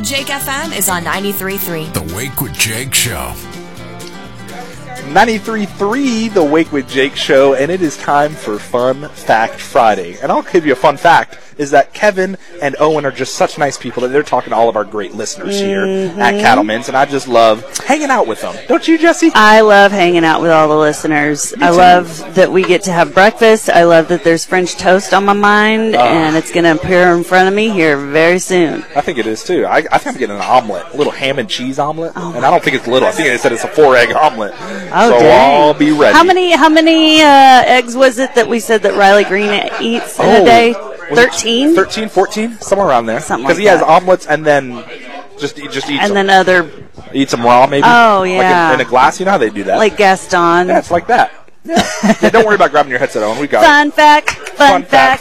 Jake FM is on 93.3. The Wake with Jake Show. 93.3, The Wake with Jake Show, and it is time for Fun Fact Friday. And I'll give you a fun fact, is that Kevin and Owen are just such nice people that they're talking to all of our great listeners here at Cattleman's, and I just love hanging out with them. Don't you, Jesse? I love hanging out with all the listeners. I love that we get to have breakfast. I love that there's French toast on my mind, and it's going to appear in front of me here very soon. I think it is, too. I think I'm getting an omelet, a little ham and cheese omelet, and I don't think it's little. I think they said it's a 4-egg omelet. Oh, so dang. I'll be ready. How many eggs was it that we said that Riley Green eats in a day? 13? 13, 14, somewhere around there. Something Because like he has that. omelets and then just eats And them. then other, Eats them raw, maybe. Oh, Like yeah. in a glass. You know how they do that. like Gaston. Yeah, it's like that. Yeah. Yeah, don't worry about grabbing your headset on. We got it. Fun Fact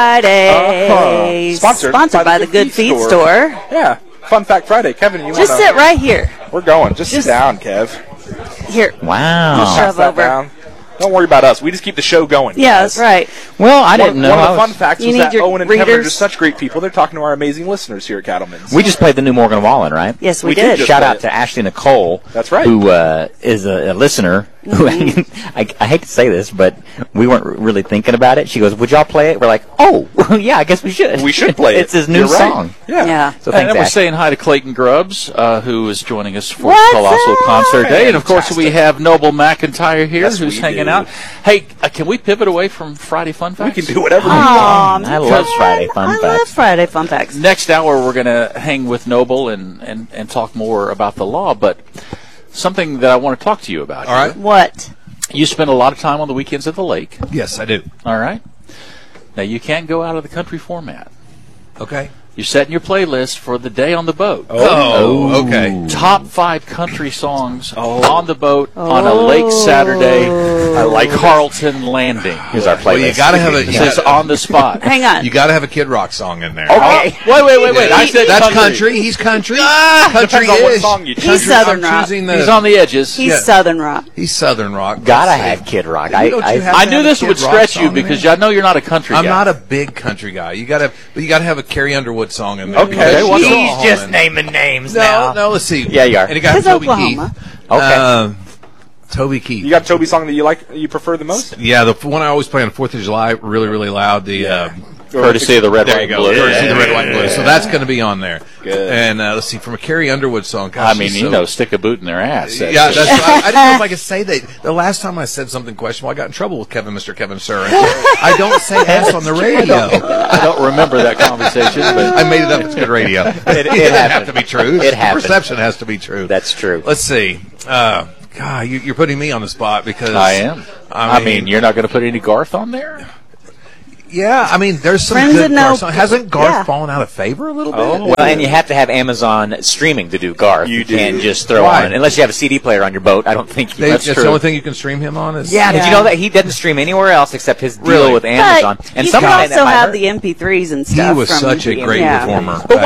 Friday. Sponsored by the Good Feet Store. Yeah. Fun Fact Friday. Kevin, you want to... Just sit right here. We're going. Just sit down, Kev. Here. Wow. Pass Shove that over. down. Don't worry about us. We just keep the show going. Yeah, guys. that's right. Well, I didn't know. One of I the was- fun facts You was need that your Owen and Kevin are readers. just such great people. They're talking to our amazing listeners here at Cattleman's. We just played the new Morgan Wallen, right? Yes, we We did. did just- Shout out to Ashley Nicole. That's right. Who is a listener. Who I hate to say this, but we weren't really thinking about it. She goes, "Would y'all play it?" We're like, "Oh, yeah, I guess we should." We should play it. It's his new You're right. song. Yeah. Yeah. So And thanks, we're Ash. saying hi to Clayton Grubbs, who is joining us for What's Colossal up? Concert Day. And, of course, we Fantastic. have Noble McIntyre here, Yes, who's we hanging do. out. Hey, can we pivot away from Friday Fun We Facts? can do whatever we Aw, want. I love Friday Fun I love Facts. Friday Fun Facts. Next hour, we're going to hang with Noble and talk more about the law, but something that I want to talk to you about. All right. What? You spend a lot of time on the weekends at the lake, Yes, I do. all right? Now, you can't go out of the country format. Okay. You're setting your playlist for the day on the boat. Oh, okay. Top 5 country songs on the boat on a lake Saturday. I like Carlton Landing. Here's our playlist. Well, you got to have a Just on the spot. Hang on. you got to have a Kid Rock song in there. Okay. Wait. I said That's country. He's country. Depends on what Country-ish. song you choose. He's Southern I'm rock. choosing the. He's on the edges. He's Yeah. Southern rock. He's Southern rock. Gotta Let's see. have Kid Rock. Don't you have I to knew have a this Kid would Rock stretch song you in because there? I know you're not a country I'm guy. not a big country guy. You got to have a Carrie Underwood song in there. Okay, what's He's just naming names No, let's see. Yeah, you are. And it got It's Toby Oklahoma. Keith. Okay. Toby Keith. You got a Toby song that you prefer the most? Yeah, the one I always play on 4th of July, really, really loud. The Courtesy of the Red, there White, you go. Blue. Courtesy of the Red, White, and Blue. So that's going to be on there. Good. And let's see, from a Carrie Underwood song. Gosh, I mean, she's you so- know, stick a boot in their ass. Yeah, that's I didn't know if I could say that. The last time I said something questionable, I got in trouble with Mr. Kevin Sir. I don't say ass on the radio. I don't remember that conversation, but I made it up. It's good radio. It doesn't have happened. to be true. It happened. Perception has to be true. That's true. Let's see. God, you're putting me on the spot because I am. I mean, you're not going to put any Garth on there? yeah. I mean, there's some Friends good that Garth know- songs. Hasn't Garth Yeah. fallen out of favor a little bit? Well, and you have to have Amazon streaming to do Garth. You do. can't just throw Why? on, unless you have a CD player on your boat. I don't think you. That's true. the only thing you can stream him on. Is Yeah, did you Yeah. know that he doesn't stream anywhere else except his deal Really? with Amazon? But And you some can guy that also might have hurt. the MP3s and He stuff. was from such a great yeah. performer. But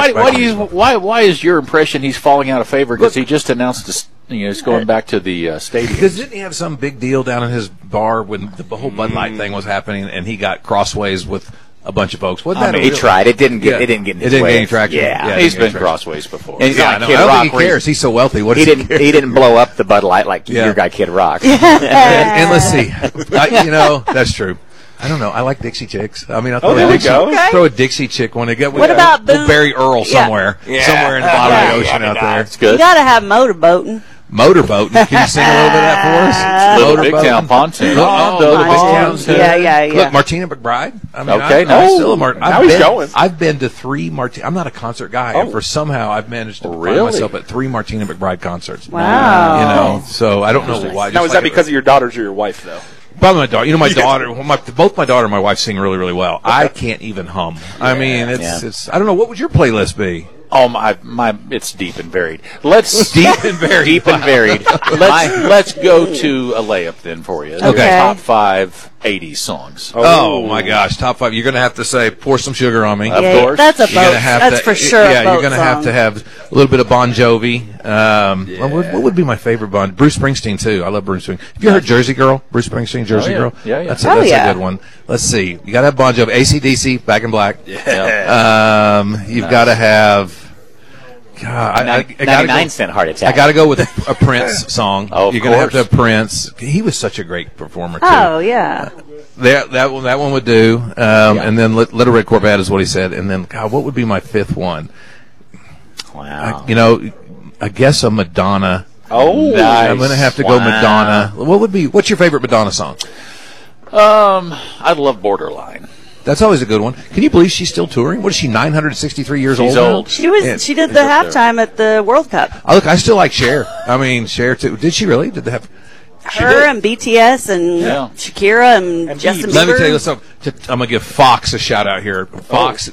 why is your impression he's falling out of favor? Because he just announced he's going back to the stadium. Because didn't he have some big deal down in his bar when the whole Bud Light thing was happening, and he got crossways with a bunch of folks? Wasn't that He tried. It didn't get. Yeah. It didn't get in It his didn't way. get any traction. Yeah. Yeah. He's Yeah, been yeah. crossways before. And he's Yeah, not I like know. Kid I don't Rock. think he where cares. He's so wealthy. What He does didn't. He didn't blow up the Bud Light like Yeah. your guy Kid Rock. And let's see. That's true. I don't know. I like Dixie Chicks. I mean, I throw, there a we Dixie, go. Okay. throw a Dixie chick when they get. What about we'll Boone? bury Earl Yeah. somewhere in the bottom of the ocean out there? It's good. You got to have motorboating. Motorboat. Can you sing a little bit of that for us? Little Big Motorboat. Town Pontoon. Little Big Town. Yeah. Look, Martina McBride. I mean, Okay, I'm nice. still a Now he's going. I've been to 3 Martina. I'm not a concert guy. And for somehow I've managed to find Really? myself at 3 Martina McBride concerts. Wow. You know, so I don't know why. Now, is that because of your daughters or your wife, though? Probably my daughter. You know, my daughter. Both my daughter and my wife sing really, really well. I can't even hum. I mean, it's. I don't know. What would your playlist be? Oh my! It's deep and varied. Let's Deep and varied. Deep and varied. Let's go to a layup then for you. Okay. Top 5 '80s songs. Oh my gosh, top 5. You're going to have to say "Pour Some Sugar on Me." Of Yeah, course. that's a You're gonna boat. have That's to, for sure. Yeah, a boat you're going to have song. to have a little bit of Bon Jovi. What would be my favorite Bon? Bruce Springsteen too. I love Bruce Springsteen. Have you heard Jersey Girl? Bruce Springsteen, Jersey yeah. Girl. Yeah, yeah. That's Oh, a yeah. good one. Let's see. You got to have Bon Jovi, AC/DC, Back in Black. Yeah. You've got to have. God, I gotta 99-cent heart attack. I got to go with a Prince song. Oh, of You're going to have course. to have Prince. He was such a great performer, too. Oh, yeah. That one would do. And then Little Red Corvette is what he said. And then, God, what would be my fifth one? Wow. I guess a Madonna. Oh, nice. I'm going to have to go Madonna. What's your favorite Madonna song? I love Borderline. That's always a good one. Can you believe she's still touring? What is she, 963 years She's old? old. now? She did the halftime at the World Cup. I still like Cher. I mean, Cher too. Did she really? Did they have? Her and BTS and Shakira and Justin Bieber. Let me tell you something. I'm going to give Fox a shout out here. Fox,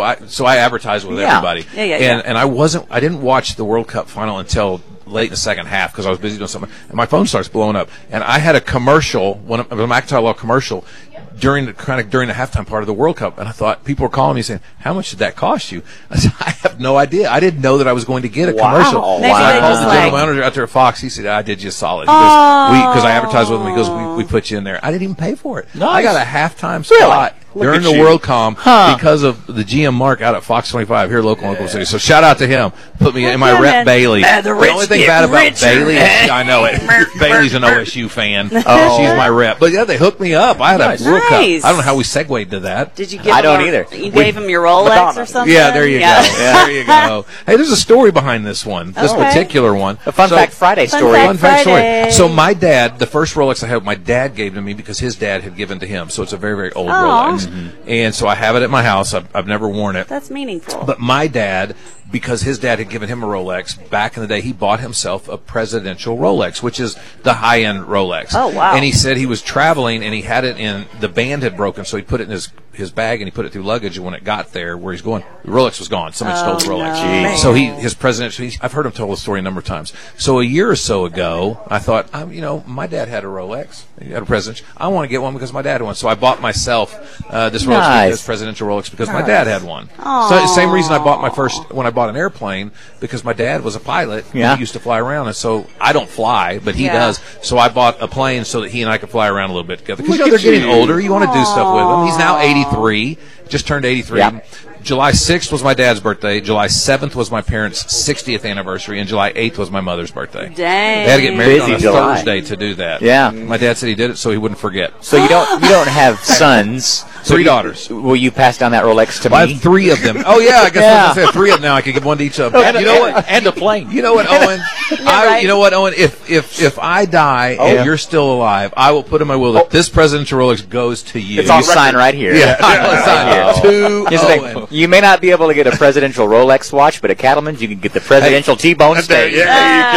I advertise with everybody. Yeah. And I didn't watch the World Cup final until late in the second half because I was busy doing something. And my phone starts blowing up. And I had a commercial, a McIntyre Law commercial, during the halftime part of the World Cup, and I thought people were calling me saying, "How much did that cost you?" I said, "I have no idea. I didn't know that I was going to get a commercial." Maybe So I they called just the general manager out there at Fox. He said, "I did you a solid." He goes, "Because I advertised with him." He goes, "We put you in there." I didn't even pay for it. Nice. I got a halftime spot during the at you. World Cup because of the GM Mark out at Fox 25 here local in Oklahoma City. So shout out to him. Put me in my Yeah, rep man. Bailey. The only thing bad about Bailey, I know it. Bailey's an OSU fan. She's my rep. But yeah, they hooked me up. I had a World Cup. I don't know how we segued to that. Did you give I him don't either. You gave him your Rolex Madonna. or something? Yeah, there you go. There you go. Hey, there's a story behind this one, this Okay. particular one. A Fun Fact Friday Fun story. fact. Fun fact Friday. story. So my dad, the first Rolex I have, my dad gave to me because his dad had given to him. So it's a very, very old Rolex. And so I have it at my house. I've never worn it. That's meaningful. But my dad, because his dad had given him a Rolex, back in the day, he bought himself a presidential Rolex, which is the high-end Rolex. Oh, wow. And he said he was traveling, and he had it in, the band had broken, so he put it in his bag, and he put it through luggage, and when it got there where he's going, the Rolex was gone. Somebody stole the Rolex. no. So his presidential, I've heard him tell the story a number of times. So a year or so ago, I thought, my dad had a Rolex. He had a presidential. I want to get one because my dad had one. So I bought myself this Rolex, Nice. this presidential Rolex, because my dad had one. So the same reason I bought my first, when I bought an airplane, because my dad was a pilot. Yeah. He used to fly around, and so I don't fly, but he Yeah. does. So I bought a plane so that he and I could fly around a little bit together. Because Look they're at getting you. older. You want to do stuff with him. He's now 83. Just turned 83. Yeah. July 6th was my dad's birthday. July 7th was my parents' 60th anniversary, and July 8th was my mother's birthday. Dang. They had to get married Busy on a July. Thursday to do that. Yeah. My dad said he did it so he wouldn't forget. So you don't have sons. Three daughters. Will you pass down that Rolex to I me? have three of them. Oh yeah, I guess Yeah. I said three of them now. I could give one to each of them. And You know what? And a plane. You know what, Owen? right. You know what, Owen? If I die and you're still alive, I will put in my will that this presidential Rolex goes to you. It's on sign right here. Yeah, Right here. to Here's the Owen. thing. You may not be able to get a presidential Rolex watch, but at Cattleman's you can get the presidential T-bone steak. You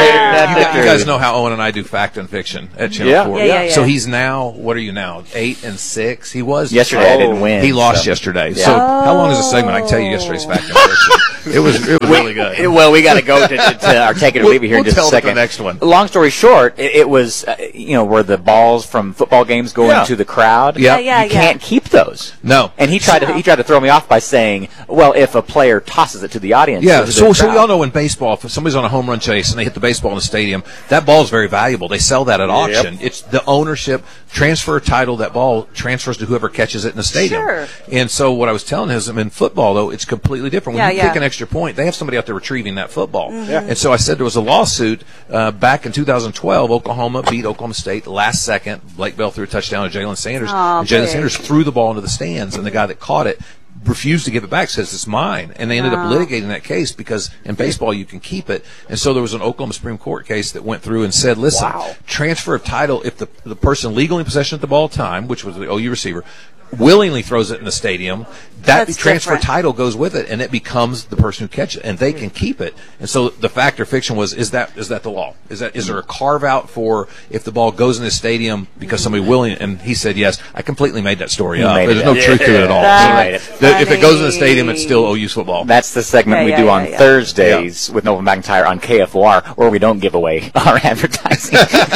guys know how Owen and I do fact and fiction at Channel Yeah. 4. Yeah. So he's now, what are you now, 8 and 6? He was Yesterday I didn't win. He lost so. yesterday. Yeah. So how long is the segment? I can tell you yesterday's fact and fiction. It was really good. Well, we got to go to our take it or leave it here in We'll just a tell second. the next one. Long story short, it was where the balls from football games go Yeah. into the crowd. Yeah. You can't keep those. No. And he tried to throw me off by saying, "Well, if a player tosses it to the audience." Yeah, to the so we crowd." all know in baseball, if somebody's on a home run chase and they hit the baseball in the stadium, that ball is very valuable. They sell that at auction. It's the ownership, transfer title, that ball transfers to whoever catches it in the stadium. Sure. And so what I was telling him is, in football, though, it's completely different. When Yeah, you yeah. kick an extra point, they have somebody out there retrieving that football. And so I said there was a lawsuit back in 2012. Oklahoma beat Oklahoma State last second. Blake Bell threw a touchdown to Jalen Sanders. Aw, and Jalen big. Sanders threw the ball into the stands, and the guy that caught it refused to give it back, says it's mine. And they ended up litigating that case because in baseball you can keep it. And so there was an Oklahoma Supreme Court case that went through and said, listen, transfer of title, if the person legally in possession at the ball time, which was the OU receiver, willingly throws it in the stadium, that That's transfer different. title goes with it, and it becomes the person who catches it, and they can keep it. And so the fact or fiction was, is that the law? Is there a carve out for if the ball goes in the stadium because somebody willing? And he said yes. I completely made that story up. made There's it no up. truth to it at all. That's So if it goes in the stadium, it's still funny. OU's football. That's the segment Yeah, we yeah, do yeah, on yeah. Thursdays with Nova McIntyre on KFOR, where we don't give away our advertising.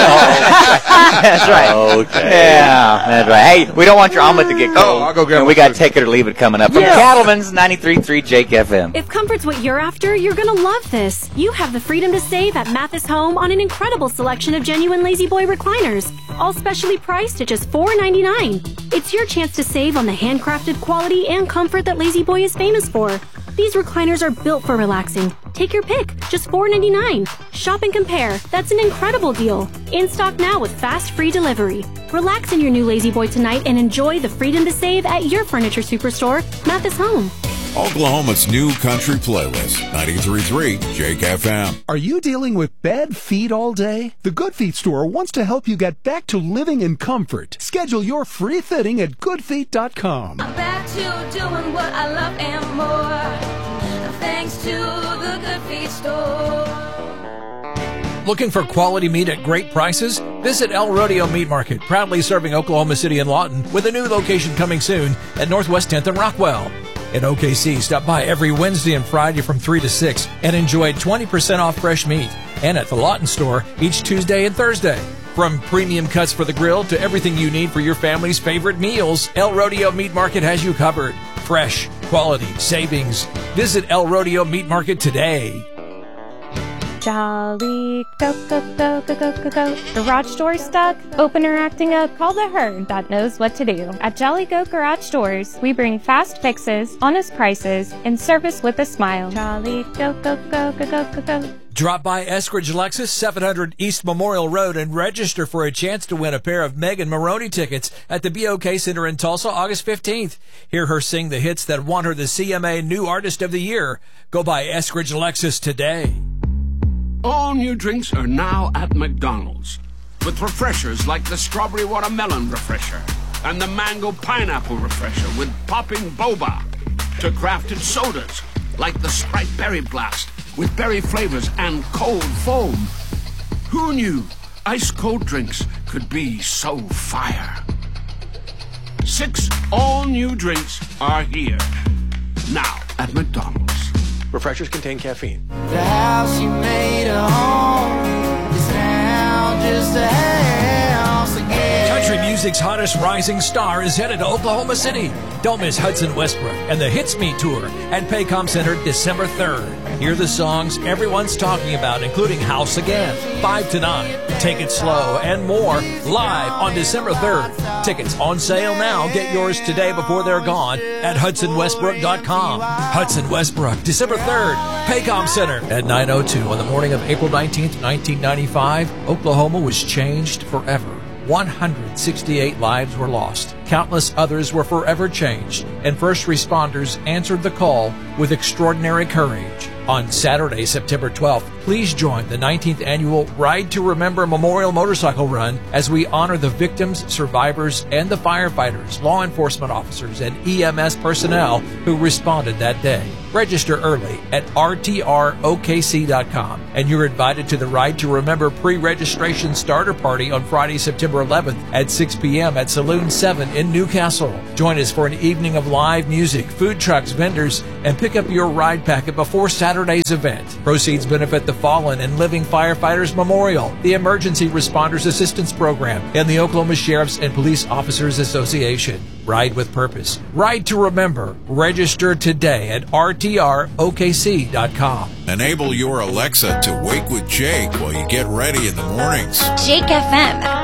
That's right. Okay. Yeah, that's right. Hey, we don't want your omelet to get cold. I'll go grab And my we got food. Take It or Leave It coming up from Yes. Cattleman's 93.3 Jake FM. If comfort's what you're after, you're gonna love this. You have the freedom to save at Mathis Home on an incredible selection of genuine Lazy Boy recliners, all specially priced at just $4.99. It's your chance to save on the handcrafted quality and comfort that Lazy Boy is famous for. These recliners are built for relaxing. Take your pick, just $4.99. Shop and compare. That's an incredible deal. In stock now with fast free delivery. Relax in your new Lazy Boy tonight and enjoy the freedom to save at your furniture superstore, Mathis Home. Oklahoma's new country playlist, 93.3 Jake FM. Are you dealing with bad feet all day? The Good Feet store wants to help you get back to living in comfort. Schedule your free fitting at goodfeet.com. I'm back to doing what I love and more, thanks to the Good Feet store. Looking for quality meat at great prices? Visit El Rodeo Meat Market, proudly serving Oklahoma City and Lawton, with a new location coming soon at Northwest 10th and Rockwell. At OKC, stop by every Wednesday and Friday from 3 to 6 and enjoy 20% off fresh meat. And at the Lawton store each Tuesday and Thursday. From premium cuts for the grill to everything you need for your family's favorite meals, El Rodeo Meat Market has you covered. Fresh, quality, savings. Visit El Rodeo Meat Market today. Jolly, go, go, go, go, go, go, go. Garage door stuck? Open or acting up? Call the herd that knows what to do. At Jolly Go Garage Doors, we bring fast fixes, honest prices, and service with a smile. Jolly, go, go, go, go, go, go, go. Drop by Eskridge Lexus, 700 East Memorial Road, and register for a chance to win a pair of Megan Maroney tickets at the BOK Center in Tulsa, August 15th. Hear her sing the hits that won her the CMA New Artist of the Year. Go by Eskridge Lexus today. All new drinks are now at McDonald's, with refreshers like the Strawberry Watermelon Refresher and the Mango Pineapple Refresher with popping boba, to crafted sodas like the Sprite Berry Blast with berry flavors and cold foam. Who knew ice-cold drinks could be so fire? 6 all-new drinks are here, now at McDonald's. Refreshers contain caffeine. The house you made a home is now just a house again. Country music's hottest rising star is headed to Oklahoma City. Don't miss Hudson Westbrook and the Hits Me Tour at Paycom Center December 3rd. Hear the songs everyone's talking about, including House Again, 5 to 9, Take It Slow, and more, live on December 3rd. Tickets on sale now. Get yours today before they're gone at HudsonWestbrook.com. Hudson Westbrook, December 3rd, Paycom Center at 9:02 on the morning of April 19th, 1995. Oklahoma was changed forever. 168 lives were lost. Countless others were forever changed, and first responders answered the call with extraordinary courage. On Saturday, September 12th, please join the 19th annual Ride to Remember Memorial Motorcycle Run as we honor the victims, survivors, and the firefighters, law enforcement officers, and EMS personnel who responded that day. Register early at rtrokc.com, and you're invited to the Ride to Remember pre-registration starter party on Friday, September 11th at 6 p.m. at Saloon 7 in Newcastle. Join us for an evening of live music, food trucks, vendors, and pick up your ride packet before Saturday's event. Proceeds benefit the Fallen and Living Firefighters Memorial, the Emergency Responders Assistance Program, and the Oklahoma Sheriffs and Police Officers Association. Ride with purpose. Ride to Remember. Register today at rtrokc.com. Enable your Alexa to wake with Jake while you get ready in the mornings. Jake FM.